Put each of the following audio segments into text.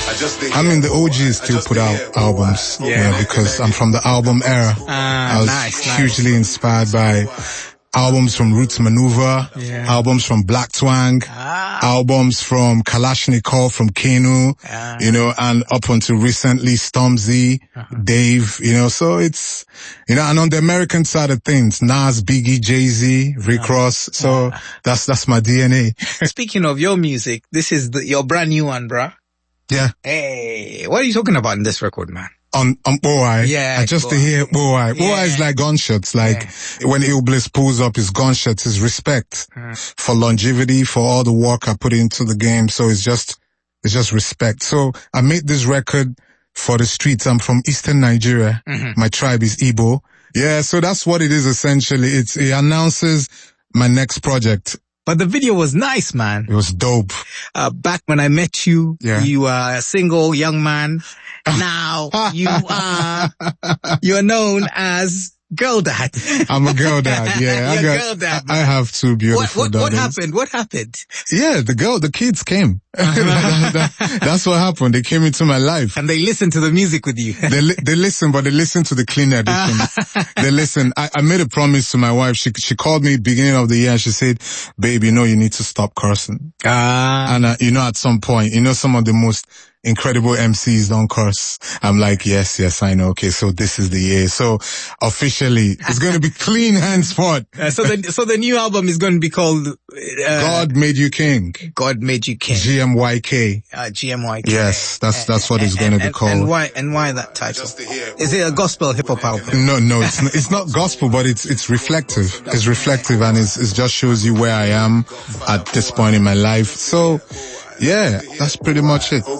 I mean, the OGs still put out albums, because I'm from the album era. I was hugely inspired by albums from Roots Maneuver, albums from Black Twang, albums from Kalashnikov, from Kenu, and up until recently Stormzy, Dave, so it's, and on the American side of things, Nas, Biggie, Jay-Z, Rick Ross, so that's my DNA. Speaking of your music, this is your brand new one, bruh. Yeah. Hey, what are you talking about in this record, man? On Boy. I just to hear Boy. Boy is like gunshots. When Ill Bliss pulls up his gunshots, his respect for longevity, for all the work I put into the game. So it's just respect. So I made this record for the streets. I'm from Eastern Nigeria. My tribe is Igbo. Yeah. So that's what it is essentially. It announces my next project. But the video was nice, man. It was dope. Back when I met you, you were a single young man. Now you're known as Girl Dad. I'm a girl dad, Girl Dad. I have two beautiful daughters. What happened? Yeah, the kids came. That's what happened. They came into my life. And they listened to the music with you. They listen, but they listen to the clean edition. They listen. I made a promise to my wife. She called me beginning of the year and she said, babe, you need to stop cursing. And at some point, some of the most incredible MCs don't curse. I'm like, yes, I know. Okay, so this is the year. So officially, it's going to be clean henceforth. So the new album is going to be called God Made You King. God Made You King. GMYK. GMYK. Yes, that's what it's going to be called. And why that title? Is it a gospel hip hop album? No, it's not gospel, but it's reflective. It's reflective and it just shows you where I am at this point in my life. So, yeah, that's pretty much it.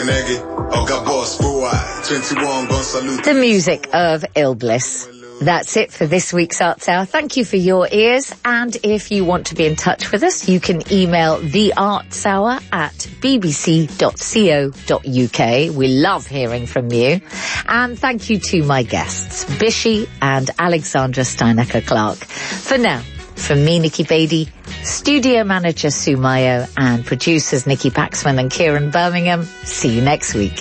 The music of Ill Bliss. That's it for this week's Arts Hour. Thank you for your ears. And if you want to be in touch with us, you can email theartshour@bbc.co.uk. We love hearing from you. And thank you to my guests, Bishi and Alexandra Steinecker-Clark. For now, from me, Nikki Beattie, studio manager Sue Mayo, and producers Nikki Paxman and Kieran Birmingham. See you next week.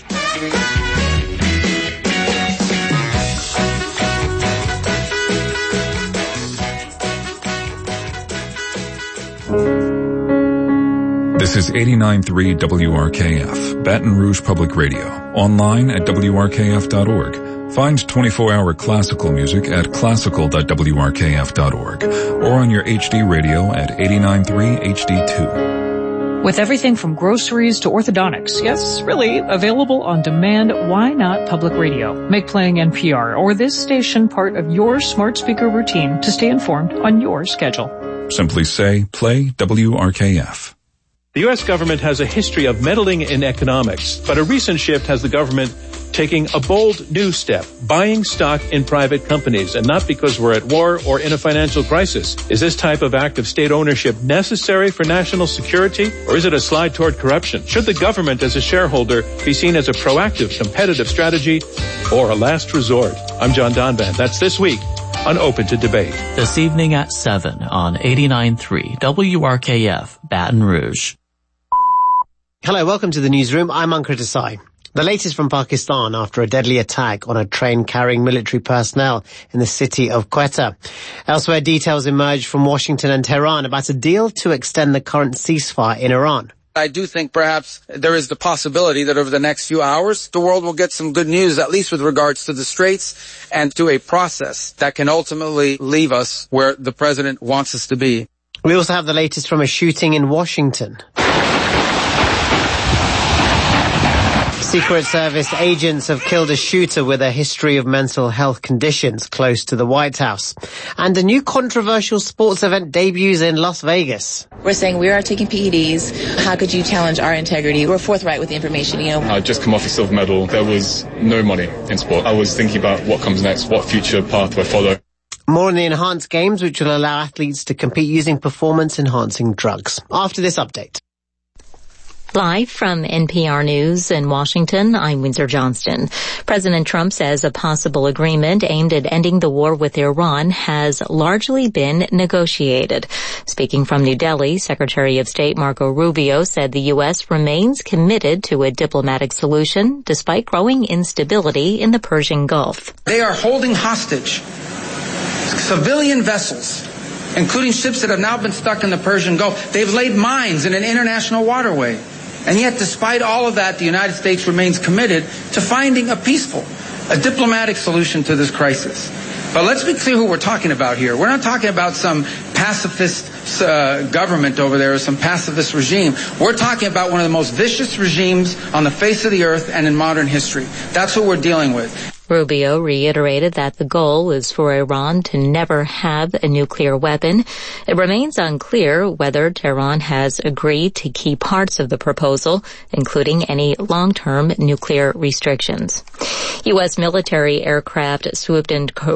This is 89.3 WRKF, Baton Rouge Public Radio. Online at WRKF.org. Find 24-hour classical music at classical.wrkf.org or on your HD radio at 89.3 HD2. With everything from groceries to orthodontics, yes, really, available on demand, why not public radio? Make playing NPR or this station part of your smart speaker routine to stay informed on your schedule. Simply say, play WRKF. The U.S. government has a history of meddling in economics, but a recent shift has the government taking a bold new step, buying stock in private companies, and not because we're at war or in a financial crisis. Is this type of act of state ownership necessary for national security, or is it a slide toward corruption? Should the government as a shareholder be seen as a proactive, competitive strategy or a last resort? I'm John Donvan. That's This Week on Open to Debate. This evening at 7 on 89.3 WRKF, Baton Rouge. Hello, welcome to the newsroom. I'm Ankar Desai. The latest from Pakistan after a deadly attack on a train carrying military personnel in the city of Quetta. Elsewhere, details emerged from Washington and Tehran about a deal to extend the current ceasefire in Iran. I do think perhaps there is the possibility that over the next few hours, the world will get some good news, at least with regards to the Straits and to a process that can ultimately leave us where the president wants us to be. We also have the latest from a shooting in Washington. Secret Service agents have killed a shooter with a history of mental health conditions close to the White House. And a new controversial sports event debuts in Las Vegas. We're saying we are taking PEDs. How could you challenge our integrity? We're forthright with the information, I just come off a silver medal. There was no money in sport. I was thinking about what comes next, what future path we follow. More on the enhanced games, which will allow athletes to compete using performance-enhancing drugs. After this update. Live from NPR News in Washington, I'm Windsor Johnston. President Trump says a possible agreement aimed at ending the war with Iran has largely been negotiated. Speaking from New Delhi, Secretary of State Marco Rubio said the U.S. remains committed to a diplomatic solution despite growing instability in the Persian Gulf. They are holding hostage civilian vessels, including ships that have now been stuck in the Persian Gulf. They've laid mines in an international waterway. And yet, despite all of that, the United States remains committed to finding a diplomatic solution to this crisis. But let's be clear who we're talking about here. We're not talking about some pacifist government over there or some pacifist regime. We're talking about one of the most vicious regimes on the face of the earth and in modern history. That's what we're dealing with. Rubio reiterated that the goal is for Iran to never have a nuclear weapon. It remains unclear whether Tehran has agreed to key parts of the proposal, including any long-term nuclear restrictions. U.S. military aircraft swooped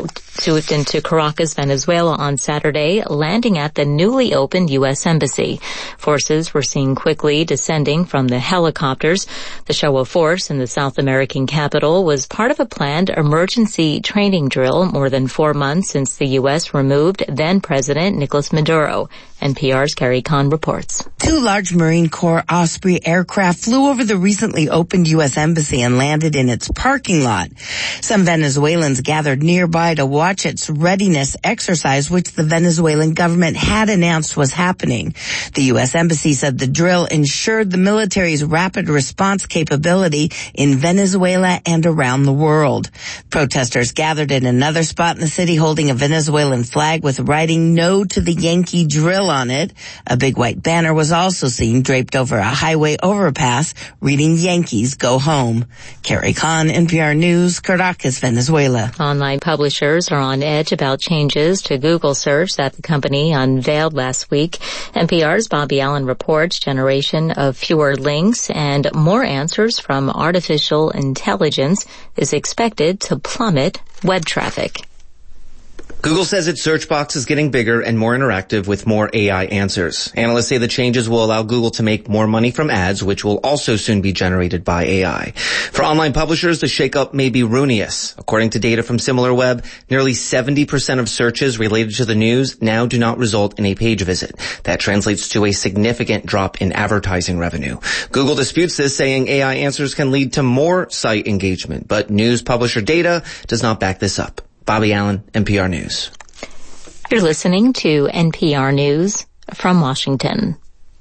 into Caracas, Venezuela on Saturday, landing at the newly opened U.S. Embassy. Forces were seen quickly descending from the helicopters. The show of force in the South American capital was part of a planned emergency training drill more than 4 months since the U.S. removed then-President Nicolas Maduro. NPR's Carrie Kahn reports. 2 large Marine Corps Osprey aircraft flew over the recently opened U.S. Embassy and landed in its parking lot. Some Venezuelans gathered nearby to watch its readiness exercise, which the Venezuelan government had announced was happening. The U.S. Embassy said the drill ensured the military's rapid response capability in Venezuela and around the world. Protesters gathered in another spot in the city holding a Venezuelan flag with writing "No to the Yankee Drill" on it. A big white banner was also seen draped over a highway overpass reading "Yankees Go Home." Carrie Kahn, NPR News, Caracas, Venezuela. Online publishers are on edge about changes to Google search that the company unveiled last week. NPR's Bobby Allen reports generation of fewer links and more answers from artificial intelligence is expected to plummet web traffic. Google says its search box is getting bigger and more interactive with more AI answers. Analysts say the changes will allow Google to make more money from ads, which will also soon be generated by AI. For online publishers, the shakeup may be ruinous. According to data from SimilarWeb, nearly 70% of searches related to the news now do not result in a page visit. That translates to a significant drop in advertising revenue. Google disputes this, saying AI answers can lead to more site engagement, but news publisher data does not back this up. Bobby Allen, NPR News. You're listening to NPR News from Washington.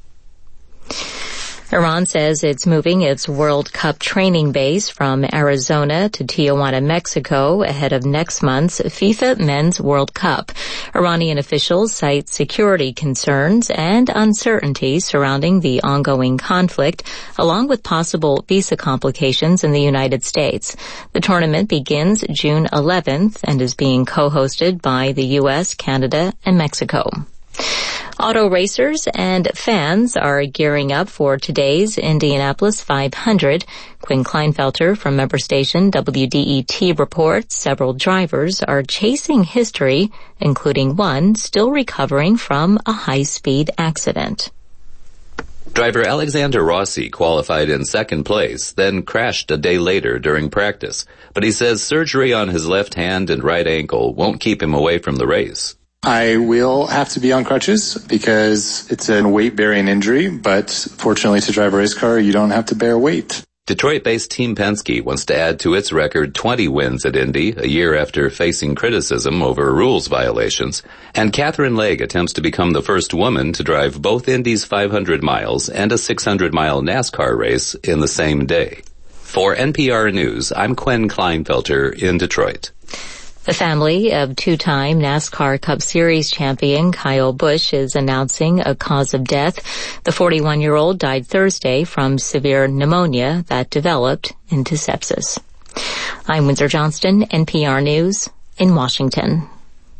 Iran says it's moving its World Cup training base from Arizona to Tijuana, Mexico, ahead of next month's FIFA Men's World Cup. Iranian officials cite security concerns and uncertainty surrounding the ongoing conflict, along with possible visa complications in the United States. The tournament begins June 11th and is being co-hosted by the U.S., Canada, and Mexico. Auto racers and fans are gearing up for today's Indianapolis 500. Quinn Kleinfelter from member station WDET reports several drivers are chasing history, including one still recovering from a high-speed accident. Driver Alexander Rossi qualified in second place, then crashed a day later during practice. But he says surgery on his left hand and right ankle won't keep him away from the race. I will have to be on crutches because it's a weight-bearing injury, but fortunately to drive a race car, you don't have to bear weight. Detroit-based Team Penske wants to add to its record 20 wins at Indy, a year after facing criticism over rules violations. And Catherine Legge attempts to become the first woman to drive both Indy's 500 miles and a 600-mile NASCAR race in the same day. For NPR News, I'm Quinn Kleinfelter in Detroit. The family of two-time NASCAR Cup Series champion Kyle Busch is announcing a cause of death. The 41-year-old died Thursday from severe pneumonia that developed into sepsis. I'm Windsor Johnston, NPR News in Washington.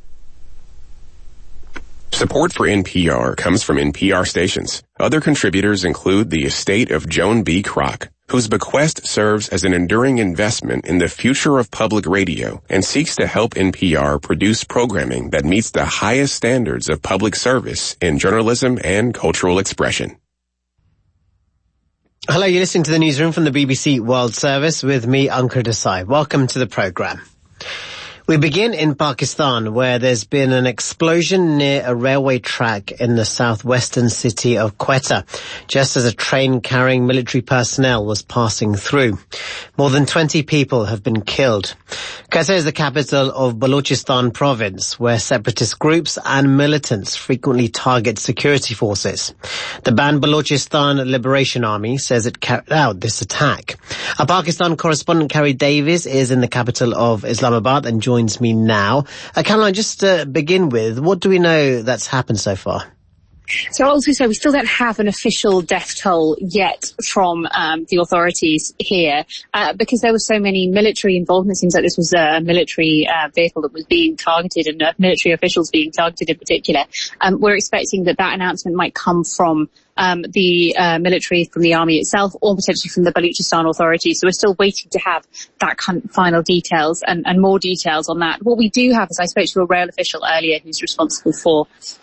Support for NPR comes from NPR stations. Other contributors include the estate of Joan B. Kroc, whose bequest serves as an enduring investment in the future of public radio and seeks to help NPR produce programming that meets the highest standards of public service in journalism and cultural expression. Hello, you're listening to the newsroom from the BBC World Service with me, Ankur Desai. Welcome to the programme. We begin in Pakistan, where there's been an explosion near a railway track in the southwestern city of Quetta, just as a train carrying military personnel was passing through. More than 20 people have been killed. Quetta is the capital of Balochistan province, where separatist groups and militants frequently target security forces. The banned Balochistan Liberation Army says it carried out this attack. Our Pakistan correspondent Carrie Davies is in the capital of Islamabad and joins me now. Caroline, just to begin with, what do we know that's happened so far? So I'll also say we still don't have an official death toll yet from the authorities here because there was so many military involvement. It seems like this was a military vehicle that was being targeted and military officials being targeted in particular. We're expecting that announcement might come from the military, from the army itself, or potentially from the Balochistan authorities. So we're still waiting to have that kind of final details and more details on that. What we do have is I spoke to a rail official earlier who's responsible for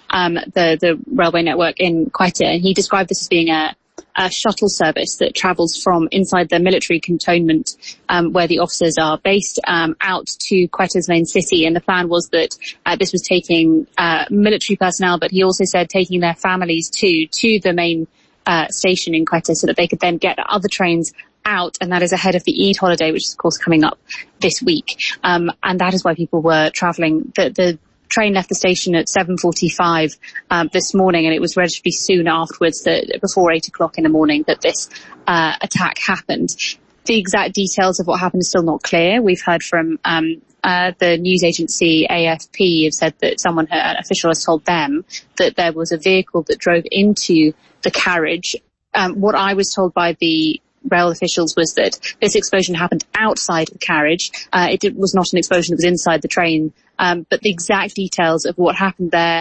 the railway network in Quetta, and he described this as being a shuttle service that travels from inside the military cantonment where the officers are based out to Quetta's main city. And the plan was that this was taking military personnel, but he also said taking their families to the main station in Quetta so that they could then get other trains out, and that is ahead of the Eid holiday, which is of course coming up this week. And that is why people were travelling. The train left the station at 7:45 this morning, and it was relatively soon afterwards, before 8 o'clock in the morning, that this attack happened. The exact details of what happened is still not clear. We've heard from the news agency AFP have said that an official has told them that there was a vehicle that drove into the carriage. What I was told by the rail officials was that this explosion happened outside the carriage. It was not an explosion that was inside the train. But the exact details of what happened there,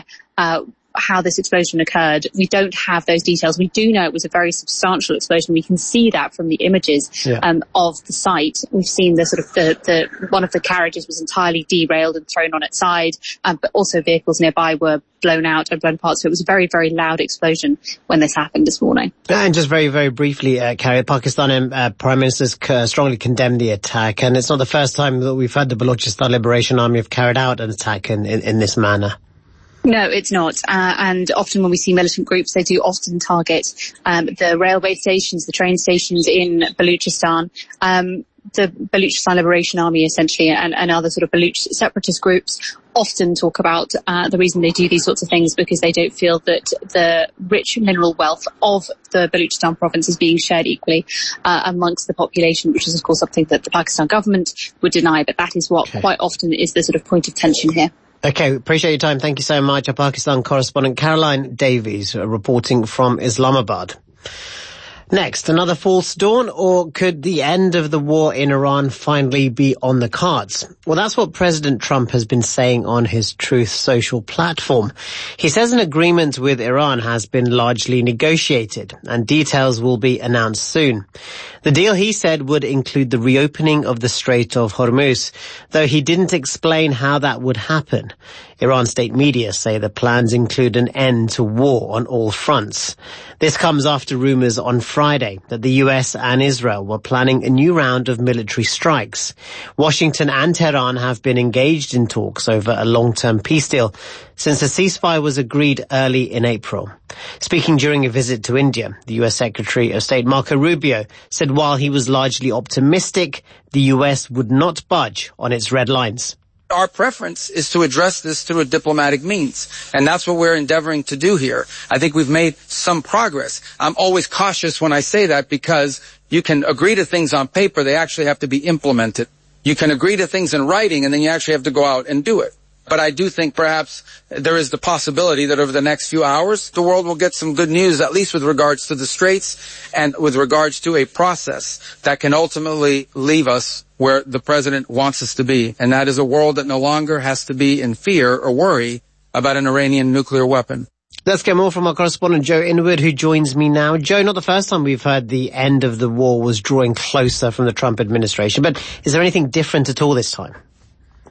how this explosion occurred, we don't have those details. We do know it was a very substantial explosion. We can see that from the images of the site. We've seen the one of the carriages was entirely derailed and thrown on its side, but also vehicles nearby were blown out and blown apart. So it was a very, very loud explosion when this happened this morning. And just very, very briefly, Carrie, Pakistan Prime Minister's strongly condemned the attack, and it's not the first time that we've had the Balochistan Liberation Army have carried out an attack in this manner. No, it's not. And often when we see militant groups, they do often target the railway stations, the train stations in Balochistan. The Balochistan Liberation Army, essentially, and other sort of Baloch separatist groups often talk about the reason they do these sorts of things because they don't feel that the rich mineral wealth of the Balochistan province is being shared equally amongst the population, which is, of course, something that the Pakistan government would deny. But that is what quite often is the sort of point of tension here. Okay, appreciate your time. Thank you so much. Our Pakistan correspondent Caroline Davies reporting from Islamabad. Next, another false dawn, or could the end of the war in Iran finally be on the cards? Well, that's what President Trump has been saying on his Truth Social platform. He says an agreement with Iran has been largely negotiated and details will be announced soon. The deal, he said, would include the reopening of the Strait of Hormuz, though he didn't explain how that would happen. Iran state media say the plans include an end to war on all fronts. This comes after rumors on Friday that the US and Israel were planning a new round of military strikes. Washington and Tehran have been engaged in talks over a long-term peace deal since a ceasefire was agreed early in April. Speaking during a visit to India, the US Secretary of State Marco Rubio said while he was largely optimistic, the US would not budge on its red lines. Our preference is to address this through a diplomatic means, and that's what we're endeavoring to do here. I think we've made some progress. I'm always cautious when I say that because you can agree to things on paper, they actually have to be implemented. You can agree to things in writing, and then you actually have to go out and do it. But I do think perhaps there is the possibility that over the next few hours, the world will get some good news, at least with regards to the Straits and with regards to a process that can ultimately leave us where the president wants us to be. And that is a world that no longer has to be in fear or worry about an Iranian nuclear weapon. Let's get more from our correspondent Joe Inwood, who joins me now. Joe, not the first time we've heard the end of the war was drawing closer from the Trump administration, but is there anything different at all this time?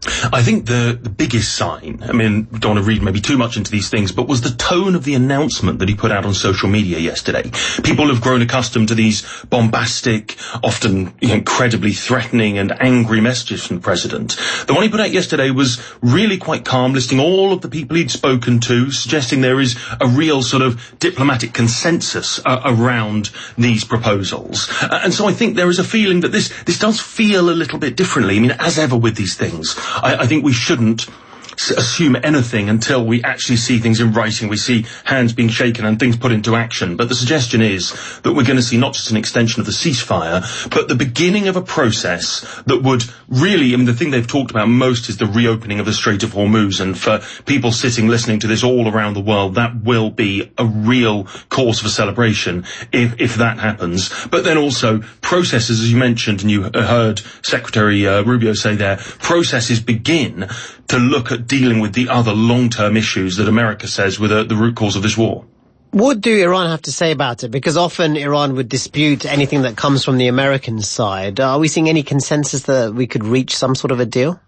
I think the biggest sign, I mean, don't want to read maybe too much into these things, but was the tone of the announcement that he put out on social media yesterday. People have grown accustomed to these bombastic, often incredibly threatening and angry messages from the president. The one he put out yesterday was really quite calm, listing all of the people he'd spoken to, suggesting there is a real sort of diplomatic consensus around these proposals. And so I think there is a feeling that this does feel a little bit differently. I mean, as ever with these things, I think we shouldn't assume anything until we actually see things in writing, we see hands being shaken and things put into action. But the suggestion is that we're going to see not just an extension of the ceasefire, but the beginning of a process that would really, I mean, the thing they've talked about most is the reopening of the Strait of Hormuz. And for people sitting listening to this all around the world, that will be a real cause for celebration if that happens. But then also processes, as you mentioned, and you heard Secretary Rubio say there, processes begin to look at dealing with the other long-term issues that America says were the root cause of this war. What do Iran have to say about it? Because often Iran would dispute anything that comes from the American side. Are we seeing any consensus that we could reach some sort of a deal?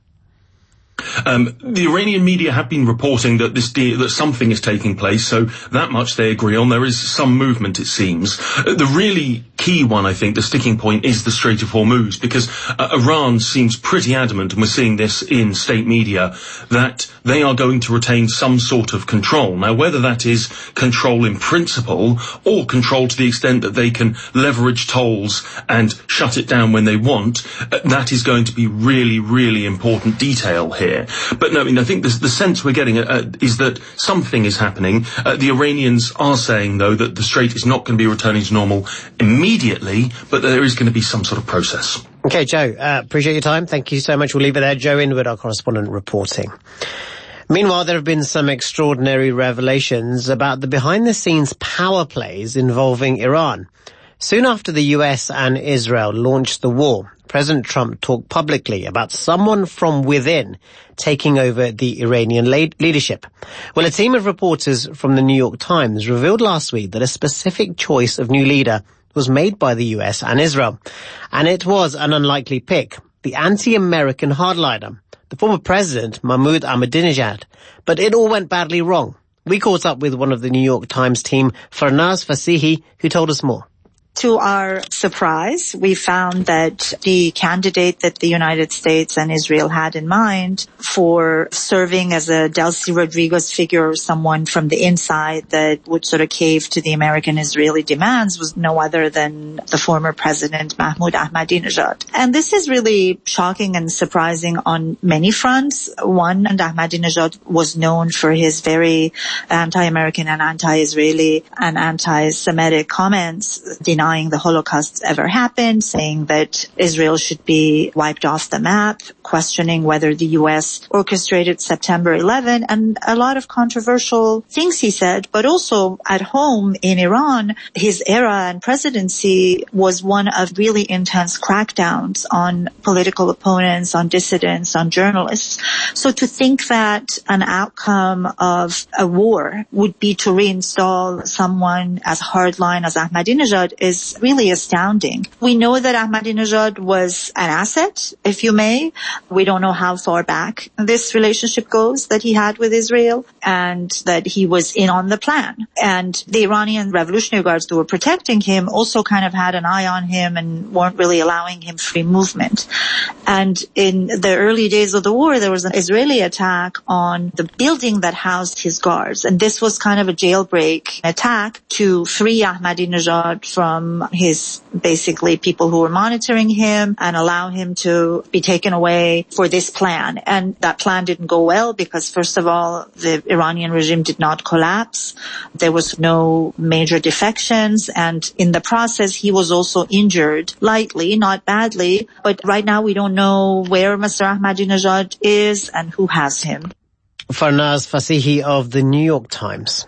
The Iranian media have been reporting that that something is taking place, so that much they agree on. There is some movement, it seems. The really key one, I think, the sticking point, is the Strait of Hormuz, because Iran seems pretty adamant, and we're seeing this in state media, that they are going to retain some sort of control. Now, whether that is control in principle or control to the extent that they can leverage tolls and shut it down when they want, that is going to be really, really important detail here. But no, I mean, I think the sense we're getting is that something is happening. The Iranians are saying, though, that the Strait is not going to be returning to normal immediately, but there is going to be some sort of process. Okay, Joe, appreciate your time. Thank you so much. We'll leave it there. Joe Inwood, our correspondent, reporting. Meanwhile, there have been some extraordinary revelations about the behind-the-scenes power plays involving Iran. Soon after the US and Israel launched the war, President Trump talked publicly about someone from within taking over the Iranian leadership. Well, a team of reporters from the New York Times revealed last week that a specific choice of new leader was made by the US and Israel. And it was an unlikely pick, the anti-American hardliner, the former president, Mahmoud Ahmadinejad. But it all went badly wrong. We caught up with one of the New York Times team, Farnaz Fasihi, who told us more. To our surprise, we found that the candidate that the United States and Israel had in mind for serving as a Delcy Rodriguez figure, or someone from the inside that would sort of cave to the American-Israeli demands, was no other than the former president, Mahmoud Ahmadinejad. And this is really shocking and surprising on many fronts. One, Ahmadinejad was known for his very anti-American and anti-Israeli and anti-Semitic comments, denying the Holocaust ever happened, saying that Israel should be wiped off the map, questioning whether the U.S. orchestrated September 11, and a lot of controversial things he said. But also at home in Iran, his era and presidency was one of really intense crackdowns on political opponents, on dissidents, on journalists. So to think that an outcome of a war would be to reinstall someone as hardline as Ahmadinejad is really astounding. We know that Ahmadinejad was an asset, if you may. We don't know how far back this relationship goes that he had with Israel, and that he was in on the plan. And the Iranian Revolutionary Guards that were protecting him also kind of had an eye on him and weren't really allowing him free movement. And in the early days of the war, there was an Israeli attack on the building that housed his guards. And this was kind of a jailbreak attack to free Ahmadinejad from his basically people who were monitoring him and allow him to be taken away for this plan. And that plan didn't go well because, first of all, the Iranian regime did not collapse. There was no major defections. And in the process, he was also injured lightly, not badly. But right now, we don't know where Mr. Ahmadinejad is and who has him. Farnaz Fasihi of the New York Times.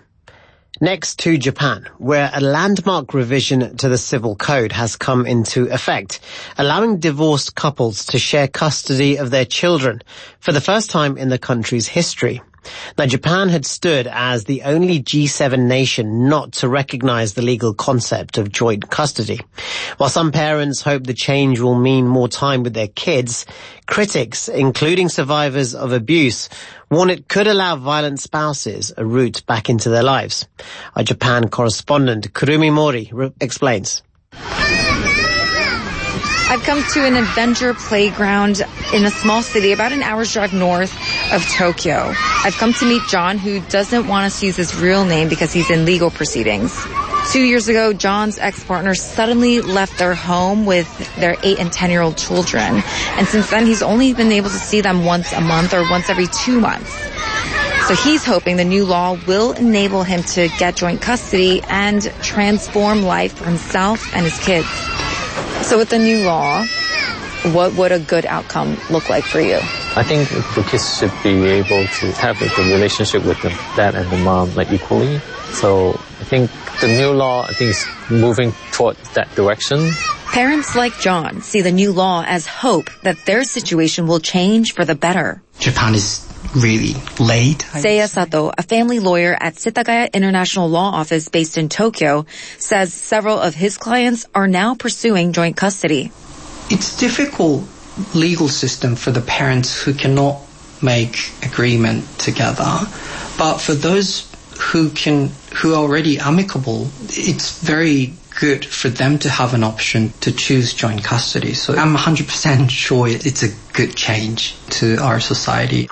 Next to Japan, where a landmark revision to the civil code has come into effect, allowing divorced couples to share custody of their children for the first time in the country's history. Now, Japan had stood as the only G7 nation not to recognize the legal concept of joint custody. While some parents hope the change will mean more time with their kids, critics, including survivors of abuse, warn it could allow violent spouses a route back into their lives. Our Japan correspondent Kurumi Mori explains. I've come to an adventure playground in a small city about an hour's drive north of Tokyo. I've come to meet John, who doesn't want us to use his real name because he's in legal proceedings. 2 years ago, John's ex-partner suddenly left their home with their 8 and 10-year-old children. And since then, he's only been able to see them once a month or once every 2 months. So he's hoping the new law will enable him to get joint custody and transform life for himself and his kids. So with the new law, what would a good outcome look like for you? I think the kids should be able to have the relationship with the dad and the mom like equally. So I think the new law, is moving toward that direction. Parents like John see the new law as hope that their situation will change for the better. Japan is really late. Seiya Sato, a family lawyer at Setagaya International Law Office based in Tokyo, says several of his clients are now pursuing joint custody. It's difficult legal system for the parents who cannot make agreement together. But for those who are already amicable, it's very good for them to have an option to choose joint custody. So I'm 100% sure it's a good change to our society.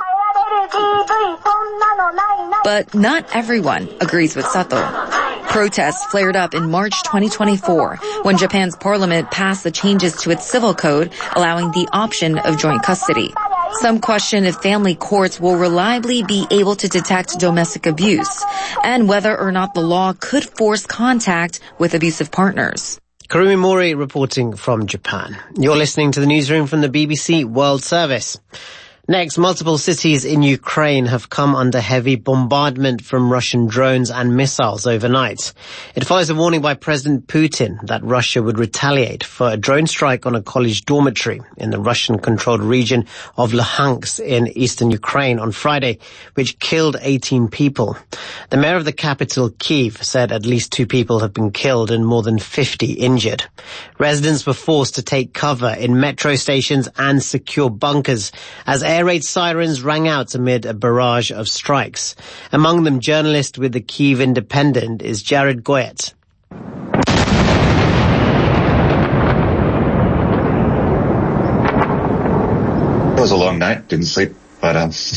But not everyone agrees with Sato. Protests flared up in March 2024 when Japan's parliament passed the changes to its civil code allowing the option of joint custody. Some question if family courts will reliably be able to detect domestic abuse and whether or not the law could force contact with abusive partners. Kurumi Mori reporting from Japan. You're listening to the newsroom from the BBC World Service. Next, multiple cities in Ukraine have come under heavy bombardment from Russian drones and missiles overnight. It follows a warning by President Putin that Russia would retaliate for a drone strike on a college dormitory in the Russian-controlled region of Luhansk in eastern Ukraine on Friday, which killed 18 people. The mayor of the capital, Kyiv, said at least 2 people have been killed and more than 50 injured. Residents were forced to take cover in metro stations and secure bunkers as air raid sirens rang out amid a barrage of strikes. Among them, journalist with the Kyiv Independent is Jared Goyet. It was a long night, didn't sleep, but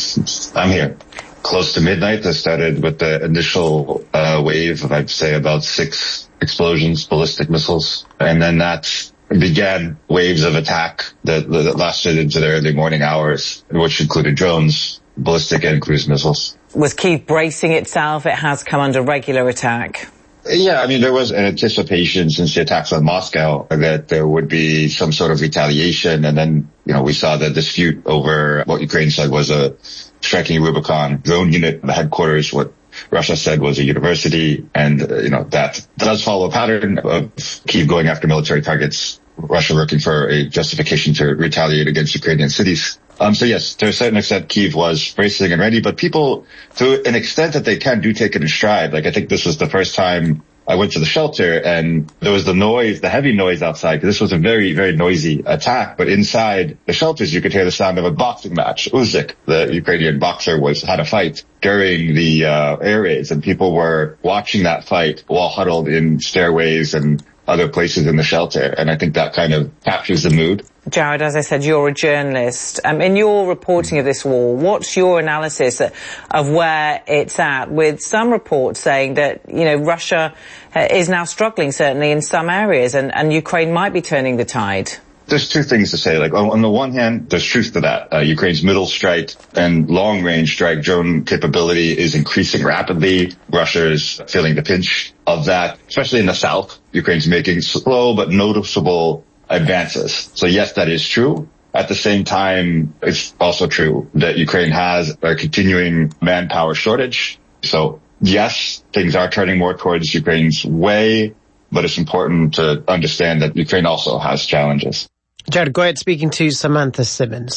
I'm here. Close to midnight, that started with the initial wave of, I'd say, about 6 explosions, ballistic missiles, and then that began waves of attack that lasted into the early morning hours, which included drones, ballistic and cruise missiles. Was Kyiv bracing itself? It has come under regular attack. Yeah, I mean, there was an anticipation since the attacks on Moscow that there would be some sort of retaliation. And then, we saw the dispute over what Ukraine said was a striking Rubicon drone unit, the headquarters, what Russia said was a university. And, that does follow a pattern of Kyiv going after military targets, Russia looking for a justification to retaliate against Ukrainian cities. So yes, to a certain extent, Kyiv was bracing and ready, but people, to an extent that they can, do take it in stride. Like, I think this was the first time I went to the shelter and there was the heavy noise outside. This was a very, very noisy attack, but inside the shelters, you could hear the sound of a boxing match. Usyk, the Ukrainian boxer, had a fight during the air raids, and people were watching that fight while huddled in stairways and other places in the shelter. And I think that kind of captures the mood. Jared, as I said, you're a journalist. In your reporting of this war, what's your analysis of where it's at, with some reports saying that, Russia is now struggling, certainly in some areas, and Ukraine might be turning the tide? There's 2 things to say. Like, on the one hand, there's truth to that. Ukraine's middle strike and long-range strike drone capability is increasing rapidly. Russia is feeling the pinch of that, especially in the south. Ukraine's making slow but noticeable advances. So yes, that is true. At the same time, it's also true that Ukraine has a continuing manpower shortage. So yes, things are turning more towards Ukraine's way, but it's important to understand that Ukraine also has challenges. Jared Goyet speaking to Samantha Simmons.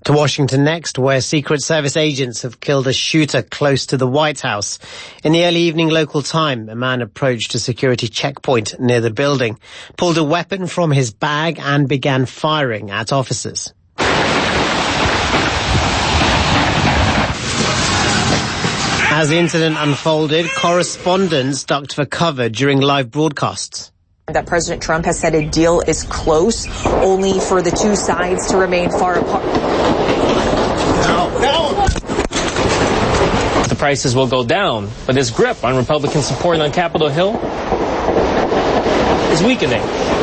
To Washington next, where Secret Service agents have killed a shooter close to the White House. In the early evening local time, a man approached a security checkpoint near the building, pulled a weapon from his bag and began firing at officers. As the incident unfolded, correspondents ducked for cover during live broadcasts. That President Trump has said a deal is close, only for the two sides to remain far apart. The prices will go down, but his grip on Republican support on Capitol Hill is weakening.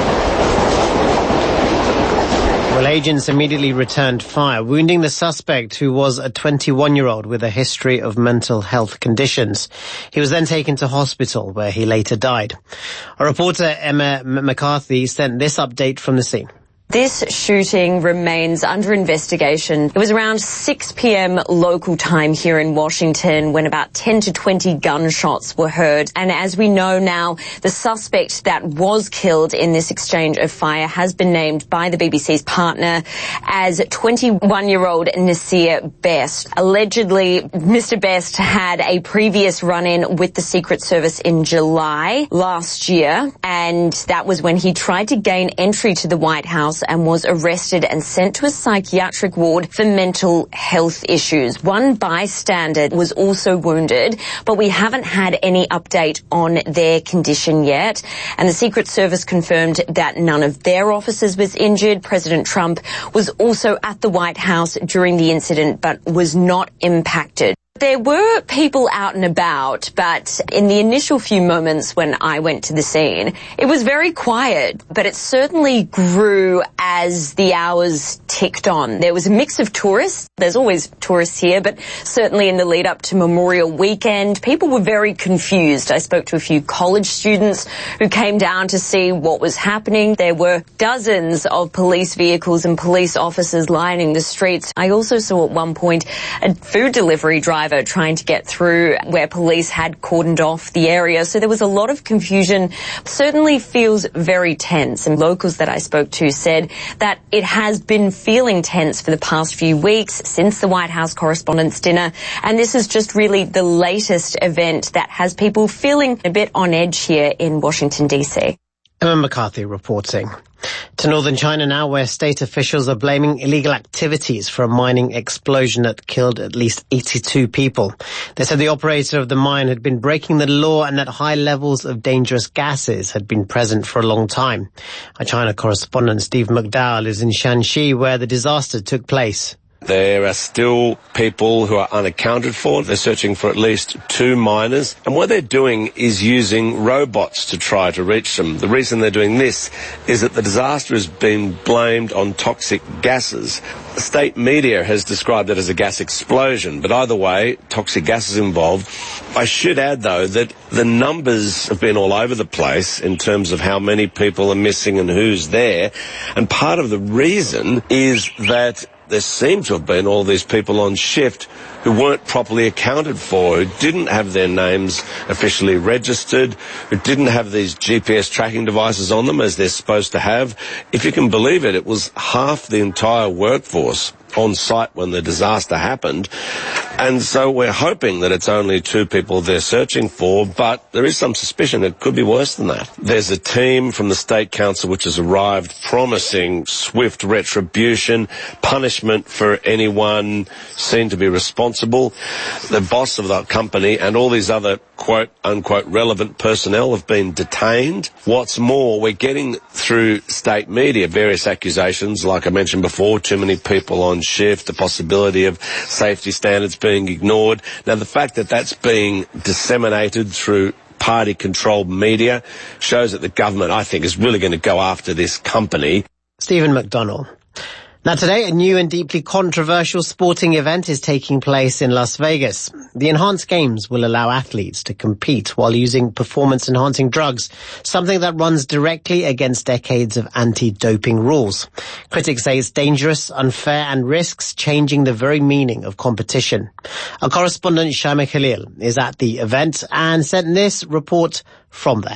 Well, agents immediately returned fire, wounding the suspect, who was a 21-year-old with a history of mental health conditions. He was then taken to hospital, where he later died. Our reporter Emma McCarthy sent this update from the scene. This shooting remains under investigation. It was around 6 p.m. local time here in Washington when about 10 to 20 gunshots were heard. And as we know now, the suspect that was killed in this exchange of fire has been named by the BBC's partner as 21-year-old Nasir Best. Allegedly, Mr. Best had a previous run-in with the Secret Service in July last year, and that was when he tried to gain entry to the White House and was arrested and sent to a psychiatric ward for mental health issues. One bystander was also wounded, but we haven't had any update on their condition yet. And the Secret Service confirmed that none of their officers was injured. President Trump was also at the White House during the incident, but was not impacted. There were people out and about, but in the initial few moments when I went to the scene, it was very quiet, but it certainly grew as the hours ticked on. There was a mix of tourists. There's always tourists here, but certainly in the lead up to Memorial Weekend, people were very confused. I spoke to a few college students who came down to see what was happening. There were dozens of police vehicles and police officers lining the streets. I also saw at one point a food delivery driver trying to get through where police had cordoned off the area. So there was a lot of confusion. Certainly feels very tense. And locals that I spoke to said that it has been feeling tense for the past few weeks since the White House Correspondents' Dinner. And this is just really the latest event that has people feeling a bit on edge here in Washington, D.C. Emma McCarthy reporting. To northern China now, where state officials are blaming illegal activities for a mining explosion that killed at least 82 people. They said the operator of the mine had been breaking the law and that high levels of dangerous gases had been present for a long time. Our China correspondent Steve McDowell is in Shanxi, where the disaster took place. There are still people who are unaccounted for. They're searching for at least 2 miners. And what they're doing is using robots to try to reach them. The reason they're doing this is that the disaster has been blamed on toxic gases. The state media has described it as a gas explosion, but either way, toxic gas is involved. I should add, though, that the numbers have been all over the place in terms of how many people are missing and who's there. And part of the reason is that there seem to have been all these people on shift who weren't properly accounted for, who didn't have their names officially registered, who didn't have these GPS tracking devices on them as they're supposed to have. If you can believe it, it was half the entire workforce on site when the disaster happened. And so we're hoping that it's only 2 people they're searching for, but there is some suspicion it could be worse than that. There's a team from the State Council which has arrived promising swift retribution, punishment for anyone seen to be responsible. The boss of the company and all these other quote-unquote relevant personnel have been detained. What's more, we're getting through state media various accusations, like I mentioned before, too many people on shift, the possibility of safety standards being ignored. Now, the fact that that's being disseminated through party-controlled media shows that the government, I think, is really going to go after this company. Stephen McDonnell. Now today, a new and deeply controversial sporting event is taking place in Las Vegas. The Enhanced Games will allow athletes to compete while using performance-enhancing drugs, something that runs directly against decades of anti-doping rules. Critics say it's dangerous, unfair, and risks changing the very meaning of competition. Our correspondent Shama Khalil is at the event and sent this report from there.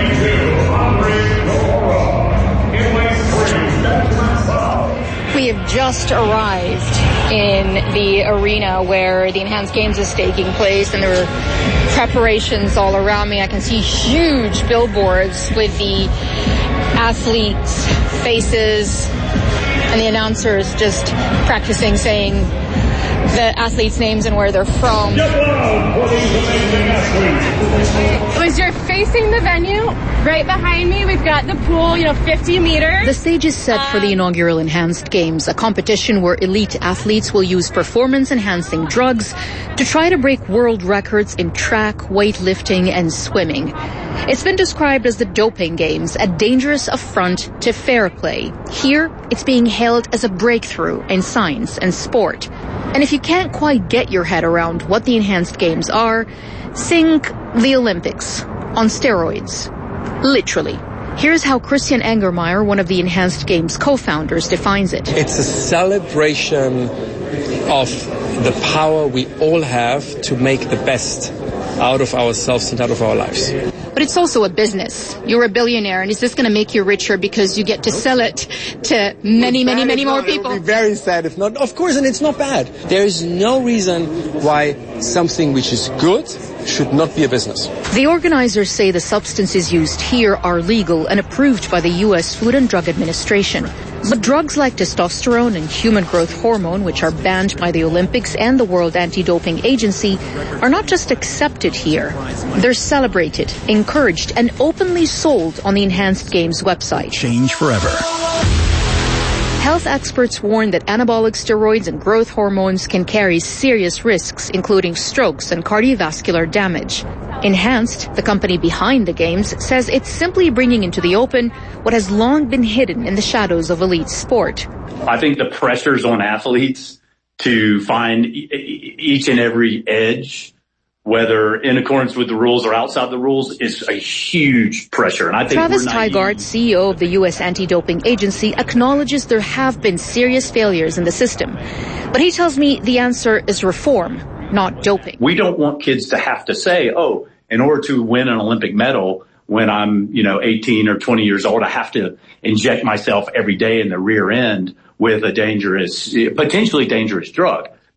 We have just arrived in the arena where the Enhanced Games is taking place, and there were preparations all around me. I can see huge billboards with the athletes' faces and the announcers just practicing saying the athletes' names and where they're from. As you're facing the venue, right behind me, we've got the pool, 50 meters. The stage is set for the inaugural Enhanced Games, a competition where elite athletes will use performance-enhancing drugs to try to break world records in track, weightlifting, and swimming. It's been described as the doping games, a dangerous affront to fair play. Here, it's being hailed as a breakthrough in science and sport. And if you can't quite get your head around what the Enhanced Games are, think the Olympics on steroids. Literally. Here's how Christian Engermeyer, one of the Enhanced Games co-founders, defines it. It's a celebration of the power we all have to make the best out of ourselves and out of our lives. But it's also a business. You're a billionaire, and is this going to make you richer because you get to sell it to many more people? It would be very sad if not. Of course, and it's not bad. There is no reason why something which is good should not be a business. The organizers say the substances used here are legal and approved by the U.S. Food and Drug Administration. But drugs like testosterone and human growth hormone, which are banned by the Olympics and the World Anti-Doping Agency, are not just accepted here. They're celebrated, encouraged, and openly sold on the Enhanced Games website. Change forever. Health experts warn that anabolic steroids and growth hormones can carry serious risks, including strokes and cardiovascular damage. Enhanced, the company behind the games, says it's simply bringing into the open what has long been hidden in the shadows of elite sport. I think the pressures on athletes to find each and every edge, whether in accordance with the rules or outside the rules, is a huge pressure. And I think Travis Tygart, CEO of the U.S. Anti-Doping Agency, acknowledges there have been serious failures in the system. But he tells me the answer is reform, not doping. We don't want kids to have to say, oh, in order to win an Olympic medal when I'm, 18 or 20 years old, I have to inject myself every day in the rear end with a potentially dangerous drug.